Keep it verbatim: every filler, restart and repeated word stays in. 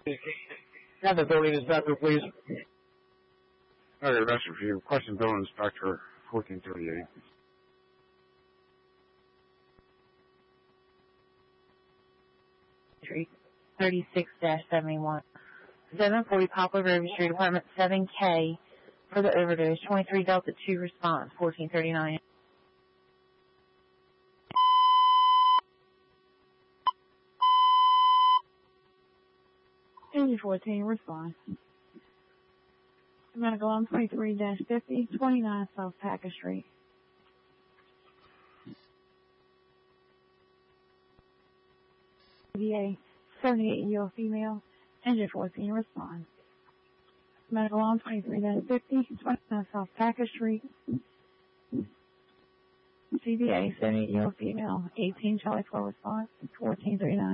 Have the building inspector, please. Okay, that's a few. Question building inspector, fourteen thirty-eight. Street, thirty-six dash seventy-one. seven forty Poplar Grove Street, apartment seven K for the overdose. twenty-three Delta two response, fourteen thirty-nine. Engine fourteen, response. Medical on twenty-three dash fifty, twenty-nine South Packer Street. V A, seventy-eight-year-old female. Engine fourteen, response. Medical on twenty-three dash fifty, twenty-nine South Packer Street. C V A, seventy-eight-year-old female. eighteen Charlie four, response. fourteen thirty-nine.